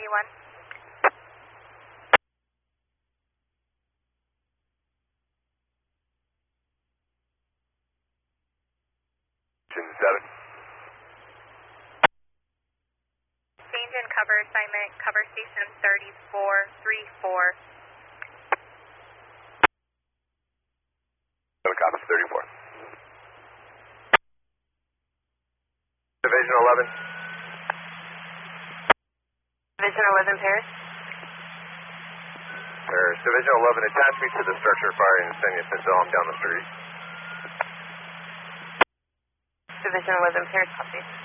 21. Engine 7. Change in cover assignment, cover station 3434. 7 copies, 34. Division 11. Division 11, Paris. Paris. Division 11, attach me to the structure firing and send you since I'm down the street. Division 11, Paris, copy.